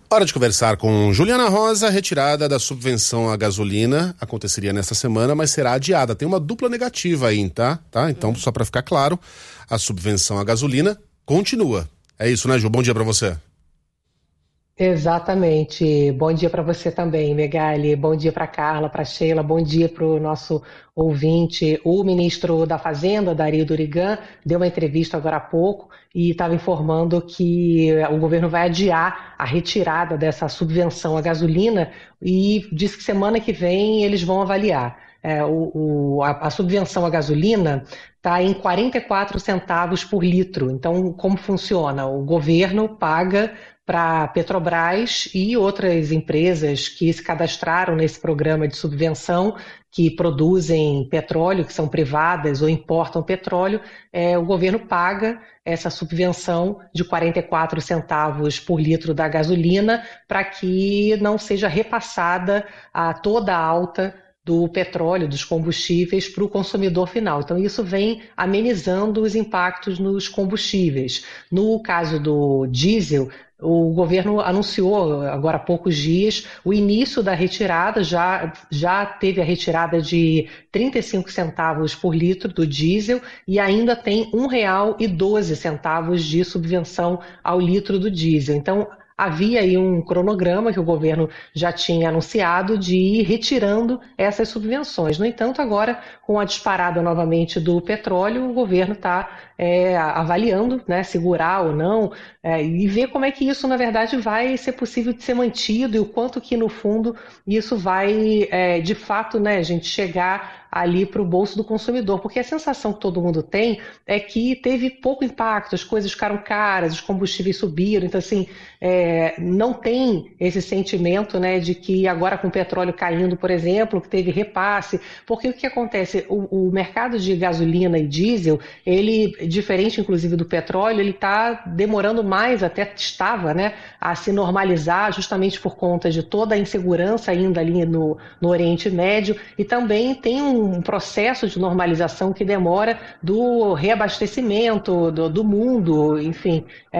Hora de conversar com Juliana Rosa. Retirada da subvenção à gasolina aconteceria nesta semana, mas será adiada. Tem uma dupla negativa aí, tá? Então, só para ficar claro, a subvenção à gasolina continua. É isso, né, Ju? Bom dia para você. Exatamente. Bom dia para você também, Megali. Bom dia para Carla, para Sheila. Bom dia para o nosso ouvinte. O ministro da Fazenda, Dario Durigan, deu uma entrevista agora há pouco e estava informando que o governo vai adiar a retirada dessa subvenção à gasolina e disse que semana que vem eles vão avaliar. A subvenção à gasolina está em 44 centavos por litro. Então, como funciona? O governo paga para a Petrobras e outras empresas que se cadastraram nesse programa de subvenção, que produzem petróleo, que são privadas ou importam petróleo, o governo paga essa subvenção de 44 centavos por litro da gasolina para que não seja repassada a toda a alta do petróleo, dos combustíveis, para o consumidor final. Então, isso vem amenizando os impactos nos combustíveis. No caso do diesel, o governo anunciou agora há poucos dias o início da retirada, já teve a retirada de 35 centavos por litro do diesel e ainda tem R$ 1,12 de subvenção ao litro do diesel. Então, havia aí um cronograma que o governo já tinha anunciado de ir retirando essas subvenções. No entanto, agora, com a disparada novamente do petróleo, o governo está avaliando, né, segurar ou não, e ver como é que isso, na verdade, vai ser possível de ser mantido e o quanto que, no fundo, isso vai, de fato, né, gente, chegar ali para o bolso do consumidor, porque a sensação que todo mundo tem é que teve pouco impacto, as coisas ficaram caras, os combustíveis subiram, então assim, não tem esse sentimento, né, de que agora com o petróleo caindo, por exemplo, que teve repasse, porque o que acontece, o mercado de gasolina e diesel, ele, diferente inclusive do petróleo, ele está demorando mais, até estava, né, a se normalizar justamente por conta de toda a insegurança ainda ali no Oriente Médio, e também tem um processo de normalização que demora do reabastecimento do mundo, enfim,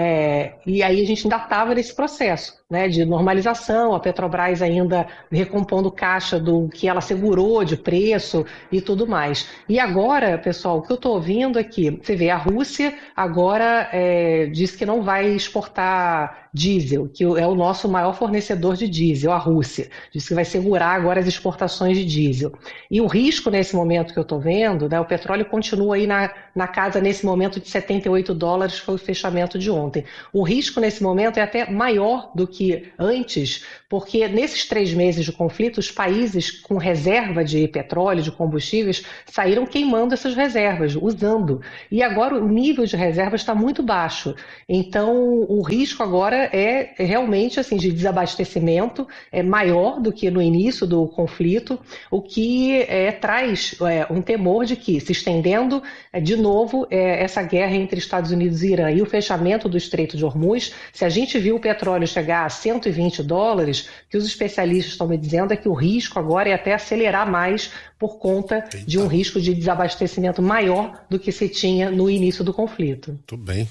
e aí a gente ainda estava nesse processo, né, de normalização, a Petrobras ainda recompondo caixa do que ela segurou de preço e tudo mais. E agora, pessoal, o que eu estou ouvindo aqui, você vê, a Rússia agora diz que não vai exportar diesel, que é o nosso maior fornecedor de diesel, a Rússia. Diz que vai segurar agora as exportações de diesel. E o risco nesse momento que eu estou vendo, né, o petróleo continua aí na casa, nesse momento, de $78, foi o fechamento de ontem. O risco nesse momento é até maior do que antes, porque nesses 3 meses de conflito, os países com reserva de petróleo, de combustíveis, saíram queimando essas reservas, usando. E agora o nível de reserva está muito baixo. Então, o risco agora é realmente assim, de desabastecimento, é maior do que no início do conflito, o que traz um temor de que, se estendendo de novo essa guerra entre Estados Unidos e Irã e o fechamento do Estreito de Hormuz, se a gente viu o petróleo chegar a $120, que os especialistas estão me dizendo é que o risco agora é até acelerar mais por conta de um risco de desabastecimento maior do que se tinha no início do conflito. Tudo bem.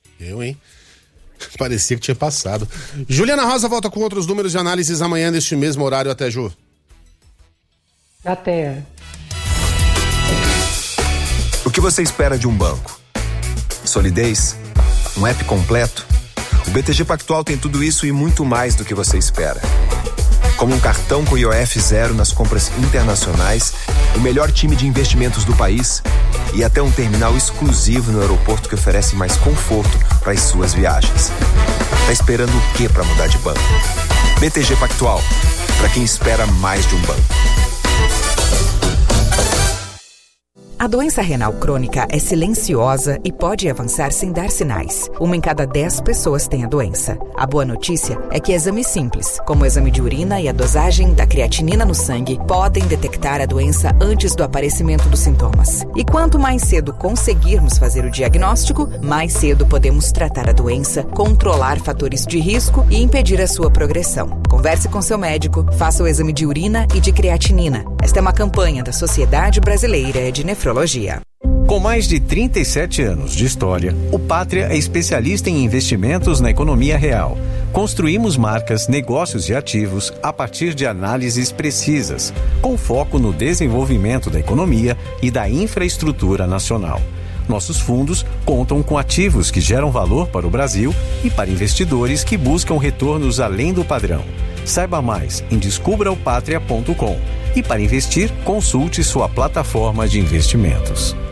Parecia que tinha passado. Juliana Rosa volta com outros números de análises amanhã neste mesmo horário. Até, Ju. Até. O que você espera de um banco? Solidez? Um app completo? O BTG Pactual tem tudo isso e muito mais do que você espera. Como um cartão com IOF zero nas compras internacionais, o melhor time de investimentos do país e até um terminal exclusivo no aeroporto que oferece mais conforto para as suas viagens. Tá esperando o quê para mudar de banco? BTG Pactual, para quem espera mais de um banco. A doença renal crônica é silenciosa e pode avançar sem dar sinais. 1 em cada 10 pessoas tem a doença. A boa notícia é que exames simples, como o exame de urina e a dosagem da creatinina no sangue, podem detectar a doença antes do aparecimento dos sintomas. E quanto mais cedo conseguirmos fazer o diagnóstico, mais cedo podemos tratar a doença, controlar fatores de risco e impedir a sua progressão. Converse com seu médico, faça o exame de urina e de creatinina. Esta é uma campanha da Sociedade Brasileira de Nefrologia. Com mais de 37 anos de história, o Pátria é especialista em investimentos na economia real. Construímos marcas, negócios e ativos a partir de análises precisas, com foco no desenvolvimento da economia e da infraestrutura nacional. Nossos fundos contam com ativos que geram valor para o Brasil e para investidores que buscam retornos além do padrão. Saiba mais em descubraopatria.com e para investir, consulte sua plataforma de investimentos.